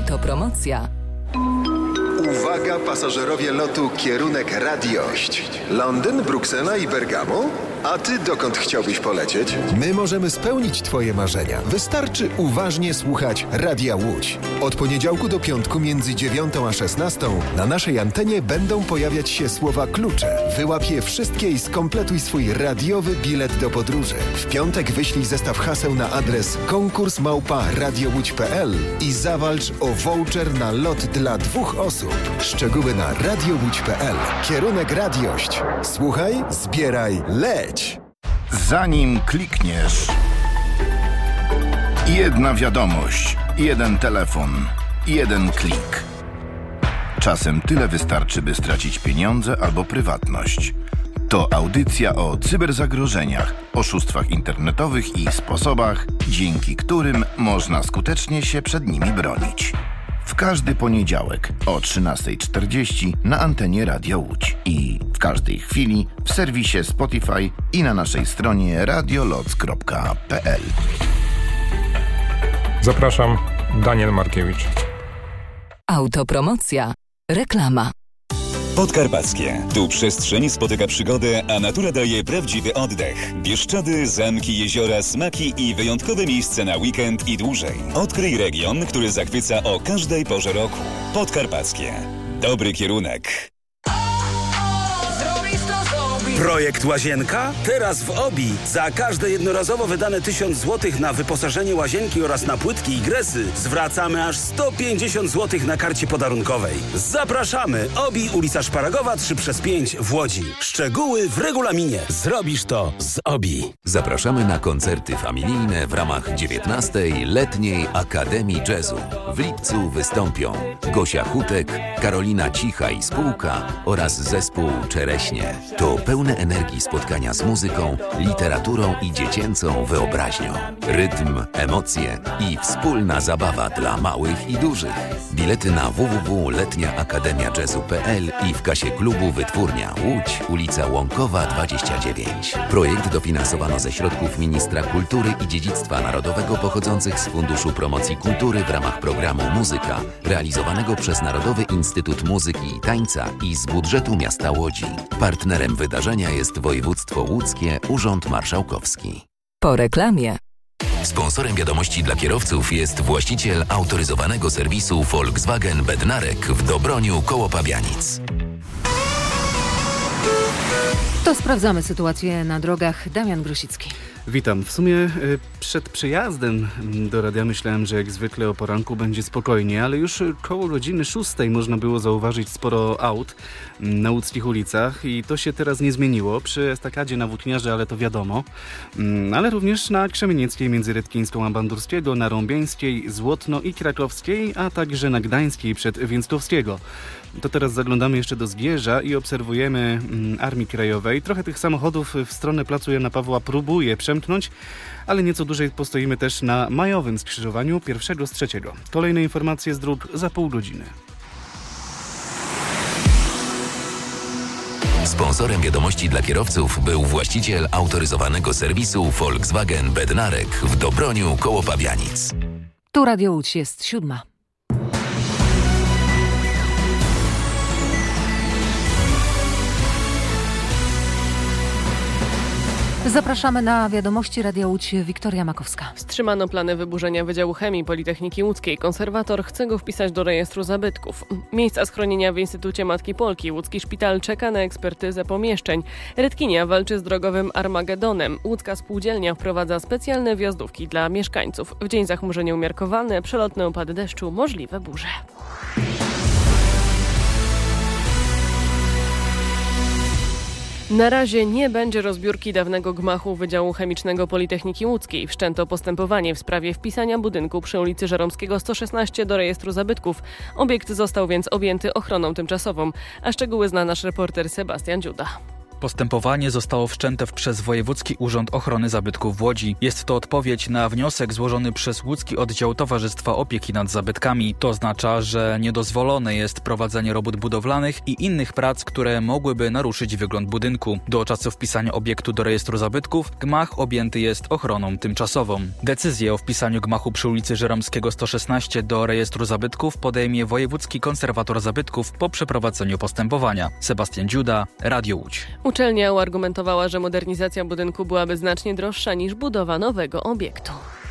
Autopromocja. Uwaga pasażerowie lotu kierunek Radiość. Londyn, Bruksela i Bergamo? A ty dokąd chciałbyś polecieć? My możemy spełnić twoje marzenia. Wystarczy uważnie słuchać Radia Łódź. Od poniedziałku do piątku między 9 a 16 na naszej antenie będą pojawiać się słowa klucze. Wyłap je wszystkie i skompletuj swój radiowy bilet do podróży. W piątek wyślij zestaw haseł na adres konkurs@radiołódź.pl i zawalcz o voucher na lot dla 2 osób. Szczegóły na radiołódź.pl. Kierunek Radiość. Słuchaj, zbieraj, leć! Zanim klikniesz, jedna wiadomość, jeden telefon, jeden klik. Czasem tyle wystarczy, by stracić pieniądze albo prywatność. To audycja o cyberzagrożeniach, oszustwach internetowych i sposobach, dzięki którym można skutecznie się przed nimi bronić. W każdy poniedziałek o 13:40 na antenie Radia Łódź i w każdej chwili w serwisie Spotify i na naszej stronie radioloc.pl. Zapraszam, Daniel Markiewicz. Autopromocja. Reklama. Podkarpackie. Tu przestrzeń spotyka przygodę, a natura daje prawdziwy oddech. Bieszczady, zamki, jeziora, smaki i wyjątkowe miejsce na weekend i dłużej. Odkryj region, który zachwyca o każdej porze roku. Podkarpackie. Dobry kierunek. Projekt Łazienka? Teraz w OBI. Za każde jednorazowo wydane 1000 zł na wyposażenie łazienki oraz na płytki i gresy zwracamy aż 150 zł na karcie podarunkowej. Zapraszamy! OBI, ulica Szparagowa 3/5 w Łodzi. Szczegóły w regulaminie. Zrobisz to z OBI. Zapraszamy na koncerty familijne w ramach 19. Letniej Akademii Jazzu. W lipcu wystąpią Gosia Hutek, Karolina Cicha i spółka oraz zespół Czereśnie. To pełne energii spotkania z muzyką, literaturą i dziecięcą wyobraźnią. Rytm, emocje i wspólna zabawa dla małych i dużych. Bilety na www.letniaakademiajazzu.pl i w kasie klubu Wytwórnia Łódź, ulica Łąkowa 29. Projekt dofinansowano ze środków Ministra Kultury i Dziedzictwa Narodowego pochodzących z Funduszu Promocji Kultury w ramach programu Muzyka, realizowanego przez Narodowy Instytut Muzyki i Tańca i z budżetu miasta Łodzi. Partnerem wydarzenia jest województwo łódzkie, Urząd Marszałkowski. Po reklamie. Sponsorem wiadomości dla kierowców jest właściciel autoryzowanego serwisu Volkswagen Bednarek w Dobroniu koło Pabianic. To sprawdzamy sytuację na drogach. Damian Grosicki. Witam. W sumie przed przyjazdem do radia myślałem, że jak zwykle o poranku będzie spokojnie, ale już koło godziny 6 można było zauważyć sporo aut na łódzkich ulicach i to się teraz nie zmieniło. Przy estakadzie na Włókniarze, ale to wiadomo, ale również na Krzemienieckiej między Redkińską a Bandurskiego, na Rąbieńskiej, Złotno i Krakowskiej, a także na Gdańskiej przed Więckowskiego. To teraz zaglądamy jeszcze do Zgierza i obserwujemy Armii Krajowej. Trochę tych samochodów w stronę placu Jana Pawła próbuje przemknąć, ale nieco dłużej postoimy też na majowym skrzyżowaniu 1 z 3. Kolejne informacje z dróg za pół godziny. Sponsorem wiadomości dla kierowców był właściciel autoryzowanego serwisu Volkswagen Bednarek w Dobroniu koło Pabianic. Tu Radio Łódź, jest 7. Zapraszamy na wiadomości Radia Łódź. Wiktoria Makowska. Wstrzymano plany wyburzenia Wydziału Chemii Politechniki Łódzkiej. Konserwator chce go wpisać do rejestru zabytków. Miejsca schronienia w Instytucie Matki Polki. Łódzki Szpital czeka na ekspertyzę pomieszczeń. Redkinia walczy z drogowym Armagedonem. Łódzka Spółdzielnia wprowadza specjalne wjazdówki dla mieszkańców. W dzień zachmurzenie umiarkowane, przelotne opady deszczu, możliwe burze. Na razie nie będzie rozbiórki dawnego gmachu Wydziału Chemicznego Politechniki Łódzkiej. Wszczęto postępowanie w sprawie wpisania budynku przy ulicy Żeromskiego 116 do rejestru zabytków. Obiekt został więc objęty ochroną tymczasową, a szczegóły zna nasz reporter Sebastian Dziuda. Postępowanie zostało wszczęte przez Wojewódzki Urząd Ochrony Zabytków w Łodzi. Jest to odpowiedź na wniosek złożony przez Łódzki Oddział Towarzystwa Opieki nad Zabytkami. To oznacza, że niedozwolone jest prowadzenie robót budowlanych i innych prac, które mogłyby naruszyć wygląd budynku. Do czasu wpisania obiektu do rejestru zabytków gmach objęty jest ochroną tymczasową. Decyzję o wpisaniu gmachu przy ulicy Żeromskiego 116 do rejestru zabytków podejmie Wojewódzki Konserwator Zabytków po przeprowadzeniu postępowania. Sebastian Dziuda, Radio Łódź. Uczelnia uargumentowała, że modernizacja budynku byłaby znacznie droższa niż budowa nowego obiektu.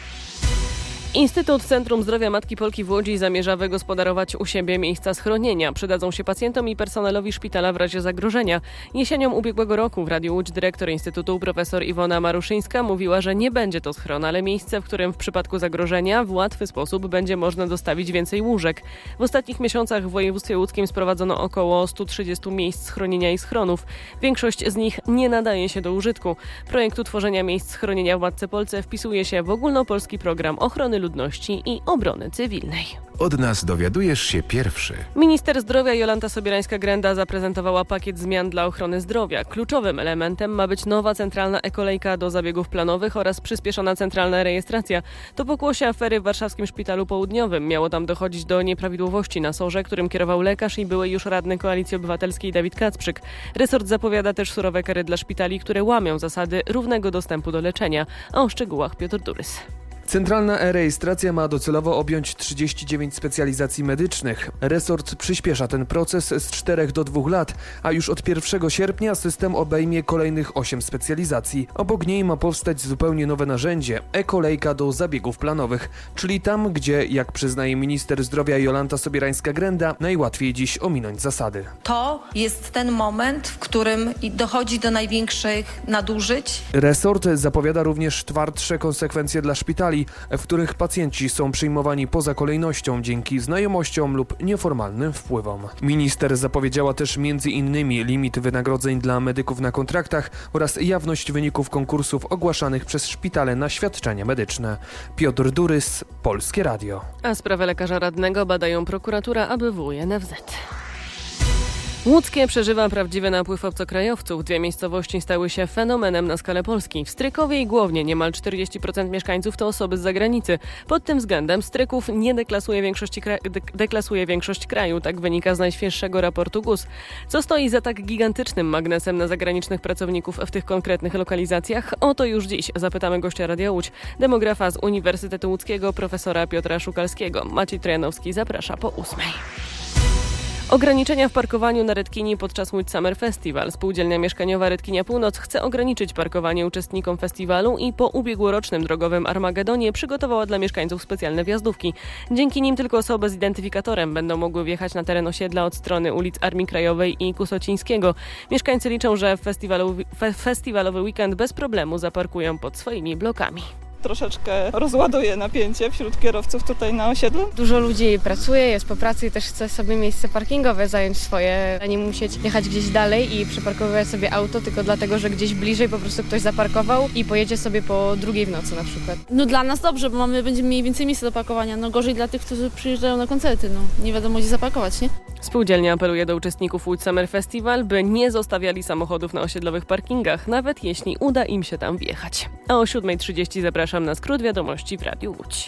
Instytut Centrum Zdrowia Matki Polki w Łodzi zamierza wygospodarować u siebie miejsca schronienia. Przydadzą się pacjentom i personelowi szpitala w razie zagrożenia. Jesienią ubiegłego roku w Radiu Łódź dyrektor Instytutu profesor Iwona Maruszyńska mówiła, że nie będzie to schron, ale miejsce, w którym w przypadku zagrożenia w łatwy sposób będzie można dostawić więcej łóżek. W ostatnich miesiącach w województwie łódzkim sprowadzono około 130 miejsc schronienia i schronów. Większość z nich nie nadaje się do użytku. Projekt utworzenia miejsc schronienia w Matce Polce wpisuje się w ogólnopolski program ochrony ludności i obrony cywilnej. Od nas dowiadujesz się pierwszy. Minister zdrowia Jolanta Sobierańska-Grenda zaprezentowała pakiet zmian dla ochrony zdrowia. Kluczowym elementem ma być nowa centralna e-kolejka do zabiegów planowych oraz przyspieszona centralna rejestracja. To pokłosie afery w warszawskim Szpitalu Południowym. Miało tam dochodzić do nieprawidłowości na SOR-ze, którym kierował lekarz i były już radny Koalicji Obywatelskiej Dawid Kacprzyk. Resort zapowiada też surowe kary dla szpitali, które łamią zasady równego dostępu do leczenia. A o szczegółach Piotr Durys. Centralna e-rejestracja ma docelowo objąć 39 specjalizacji medycznych. Resort przyspiesza ten proces z 4 do 2 lat, a już od 1 sierpnia system obejmie kolejnych 8 specjalizacji. Obok niej ma powstać zupełnie nowe narzędzie – e-kolejka do zabiegów planowych, czyli tam, gdzie, jak przyznaje minister zdrowia Jolanta Sobierańska-Grenda, najłatwiej dziś ominąć zasady. To jest ten moment, w którym dochodzi do największych nadużyć. Resort zapowiada również twardsze konsekwencje dla szpitali, w których pacjenci są przyjmowani poza kolejnością dzięki znajomościom lub nieformalnym wpływom. Minister zapowiedziała też m.in. limit wynagrodzeń dla medyków na kontraktach oraz jawność wyników konkursów ogłaszanych przez szpitale na świadczenia medyczne. Piotr Durys, Polskie Radio. A sprawę lekarza radnego badają prokuratura ABW i NFZ. Łódzkie przeżywa prawdziwy napływ obcokrajowców. 2 miejscowości stały się fenomenem na skalę Polski. W Strykowie i Głownie niemal 40% mieszkańców to osoby z zagranicy. Pod tym względem Stryków nie deklasuje większość kraju, tak wynika z najświeższego raportu GUS. Co stoi za tak gigantycznym magnesem na zagranicznych pracowników w tych konkretnych lokalizacjach? O to już dziś zapytamy gościa Radia Łódź, demografa z Uniwersytetu Łódzkiego, profesora Piotra Szukalskiego. Maciej Trojanowski zaprasza po 8. Ograniczenia w parkowaniu na Redkini podczas Łódź Summer Festival. Spółdzielnia Mieszkaniowa Redkinia Północ chce ograniczyć parkowanie uczestnikom festiwalu i po ubiegłorocznym drogowym Armagedonie przygotowała dla mieszkańców specjalne wjazdówki. Dzięki nim tylko osoby z identyfikatorem będą mogły wjechać na teren osiedla od strony ulic Armii Krajowej i Kusocińskiego. Mieszkańcy liczą, że festiwalowy weekend bez problemu zaparkują pod swoimi blokami. Troszeczkę rozładuje napięcie wśród kierowców tutaj na osiedlu. Dużo ludzi pracuje, jest po pracy i też chce sobie miejsce parkingowe zająć swoje, a nie musieć jechać gdzieś dalej i przeparkowywać sobie auto tylko dlatego, że gdzieś bliżej po prostu ktoś zaparkował i pojedzie sobie po 2 w nocy na przykład. No dla nas dobrze, bo będziemy mieli więcej miejsca do parkowania. No gorzej dla tych, którzy przyjeżdżają na koncerty. No nie wiadomo gdzie zaparkować, nie? Spółdzielnia apeluje do uczestników Łódź Summer Festival, by nie zostawiali samochodów na osiedlowych parkingach, nawet jeśli uda im się tam wjechać. A o 7:30 zapraszam na skrót wiadomości w Radiu Łódź.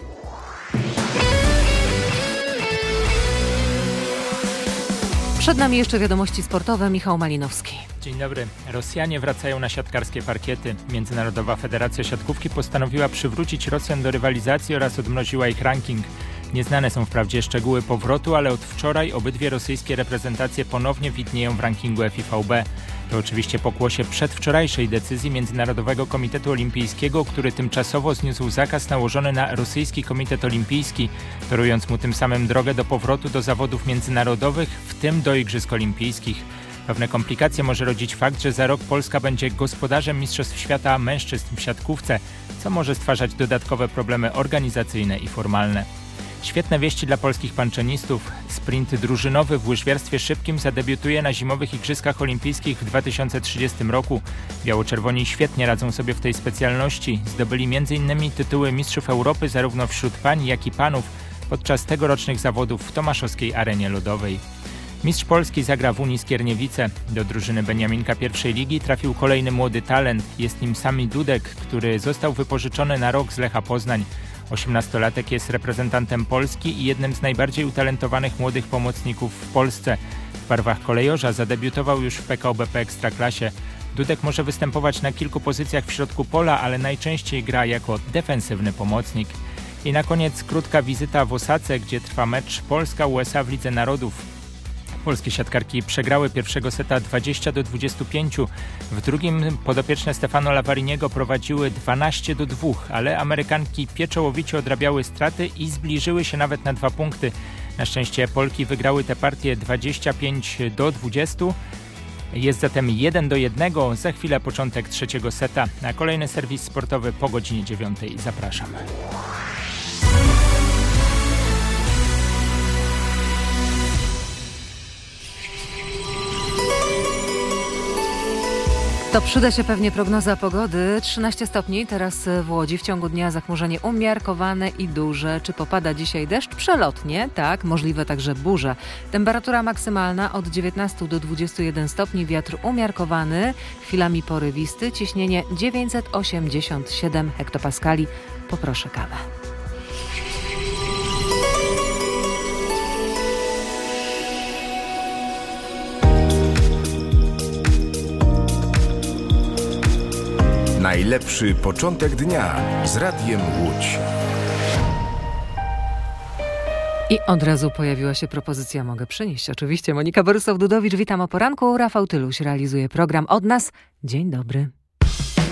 Przed nami jeszcze wiadomości sportowe. Michał Malinowski. Dzień dobry. Rosjanie wracają na siatkarskie parkiety. Międzynarodowa Federacja Siatkówki postanowiła przywrócić Rosjan do rywalizacji oraz odmroziła ich ranking. Nieznane są wprawdzie szczegóły powrotu, ale od wczoraj obydwie rosyjskie reprezentacje ponownie widnieją w rankingu FIVB. To oczywiście pokłosie przedwczorajszej decyzji Międzynarodowego Komitetu Olimpijskiego, który tymczasowo zniósł zakaz nałożony na rosyjski Komitet Olimpijski, torując mu tym samym drogę do powrotu do zawodów międzynarodowych, w tym do Igrzysk Olimpijskich. Pewne komplikacje może rodzić fakt, że za rok Polska będzie gospodarzem Mistrzostw Świata mężczyzn w siatkówce, co może stwarzać dodatkowe problemy organizacyjne i formalne. Świetne wieści dla polskich panczenistów. Sprint drużynowy w łyżwiarstwie szybkim zadebiutuje na zimowych Igrzyskach Olimpijskich w 2030 roku. Biało-czerwoni świetnie radzą sobie w tej specjalności. Zdobyli m.in. tytuły mistrzów Europy zarówno wśród pań, jak i panów podczas tegorocznych zawodów w Tomaszowskiej Arenie Lodowej. Mistrz Polski zagra w Unii Skierniewice. Do drużyny Beniaminka pierwszej ligi trafił kolejny młody talent. Jest nim Sami Dudek, który został wypożyczony na rok z Lecha Poznań. 18-latek jest reprezentantem Polski i jednym z najbardziej utalentowanych młodych pomocników w Polsce. W barwach kolejorza zadebiutował już w PKO BP Ekstraklasie. Dudek może występować na kilku pozycjach w środku pola, ale najczęściej gra jako defensywny pomocnik. I na koniec krótka wizyta w Osace, gdzie trwa mecz Polska-USA w Lidze Narodów. Polskie siatkarki przegrały pierwszego seta 20-25. W drugim podopieczne Stefano Lavariniego prowadziły 12-2, ale Amerykanki pieczołowicie odrabiały straty i zbliżyły się nawet na 2 punkty. Na szczęście Polki wygrały tę partię 25-20. Jest zatem 1-1. Za chwilę początek trzeciego seta. Na kolejny serwis sportowy po godzinie 9. Zapraszam. To przyda się pewnie prognoza pogody. 13 stopni teraz w Łodzi. W ciągu dnia zachmurzenie umiarkowane i duże. Czy popada dzisiaj deszcz? Przelotnie, tak. Możliwe także burze. Temperatura maksymalna od 19 do 21 stopni. Wiatr umiarkowany, chwilami porywisty. Ciśnienie 987 hektopaskali. Poproszę kawę. Najlepszy początek dnia z Radiem Łódź. I od razu pojawiła się propozycja, mogę przynieść. Oczywiście Monika Borysow-Dudowicz, witam o poranku. Rafał Tyluś realizuje program. Od nas dzień dobry.